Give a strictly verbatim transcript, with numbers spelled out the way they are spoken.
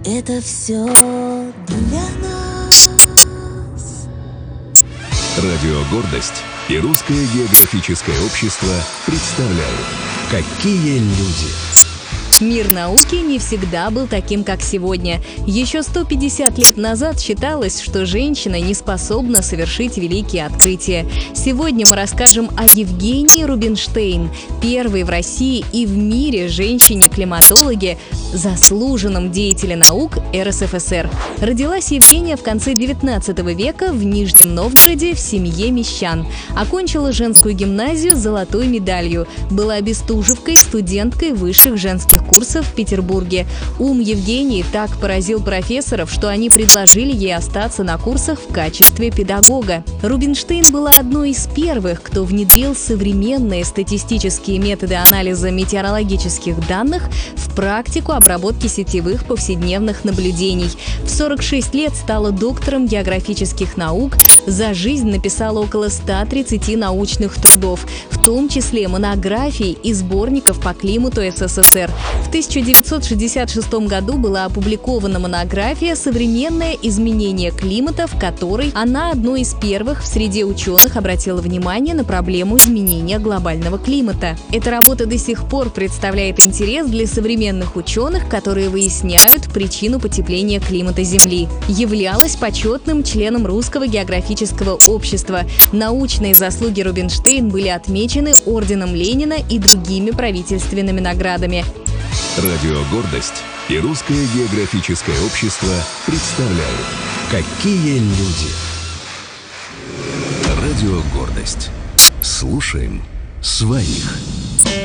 Это все для нас. Радио «Гордость» и Русское географическое общество представляют «Какие люди». Мир науки не всегда был таким, как сегодня. Еще сто пятьдесят лет назад считалось, что женщина не способна совершить великие открытия. Сегодня мы расскажем о Евгении Рубинштейн, первой в России и в мире женщине-климатологе, заслуженном деятеле наук эр эс эф эс эр. Родилась Евгения в конце девятнадцатого века в Нижнем Новгороде в семье мещан. Окончила женскую гимназию с золотой медалью. Была бестужевкой, студенткой высших женских курсов в Петербурге. Ум Евгении так поразил профессоров, что они предложили ей остаться на курсах в качестве педагога. Рубинштейн была одной из первых, кто внедрил современные статистические методы анализа метеорологических данных в практику обработки сетевых повседневных наблюдений. В сорок шесть лет стала доктором географических наук, за жизнь написала около ста тридцати научных трудов, в том числе монографий и сборников по климату эс эс эс эр. В тысяча девятьсот шестьдесят шестом году была опубликована монография «Современное изменение климата», в которой она одной из первых в среде ученых обратила внимание на проблему изменения глобального климата. Эта работа до сих пор представляет интерес для современных ученых, которые выясняют причину потепления климата Земли. Являлась почетным членом Русского географического общества. Научные заслуги Рубинштейн были отмечены орденом Ленина и другими правительственными наградами. Радио «Гордость» и Русское географическое общество представляют «Какие люди». Радио «Гордость». Слушаем своих.